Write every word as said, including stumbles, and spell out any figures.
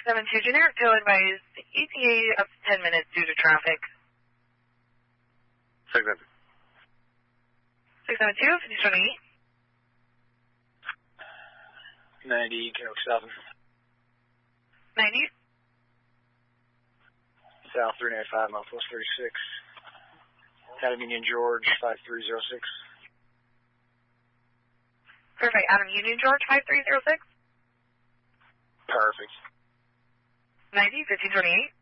seven two, generic tail advised, E T A up to ten minutes due to traffic. six seven two. six seven two, fifty twenty-eight. ninety, Coke seven. ninety. South three ninety-five, Northwest thirty-six. Adam Union George, five three zero six. Perfect. Adam Union George, five three zero six. Perfect. ninety, fifteen twenty-eight.